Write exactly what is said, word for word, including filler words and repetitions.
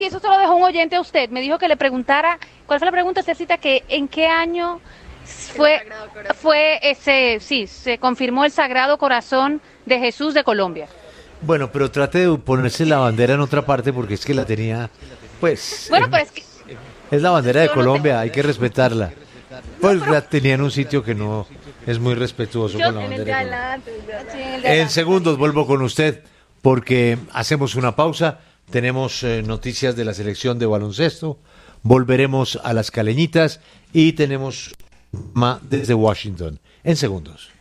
Y eso se lo dejó un oyente a usted. Me dijo que le preguntara, ¿cuál fue la pregunta, Cecita? Que en qué año fue, fue ese, sí, se confirmó el Sagrado Corazón de Jesús de Colombia. Bueno, pero trate de ponerse la bandera en otra parte porque es que la tenía, pues, Bueno, en- pero es que es la bandera de yo no te- Colombia, hay que respetarla. Pues la tenía en un sitio que no es muy respetuoso yo con la en el bandera de de Colombia. adelante, sí, en el de En adelante. segundos vuelvo con usted porque hacemos una pausa, tenemos eh, noticias de la selección de baloncesto, volveremos a las caleñitas y tenemos más desde Washington. En segundos.